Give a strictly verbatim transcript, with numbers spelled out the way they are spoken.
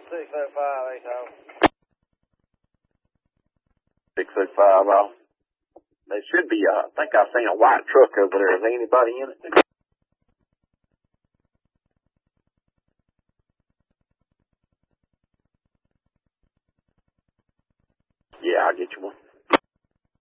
six oh five, eight oh. six oh five, uh, there should be, uh, I think I seen a white truck over there. Is there anybody in it? Yeah, I'll get you one.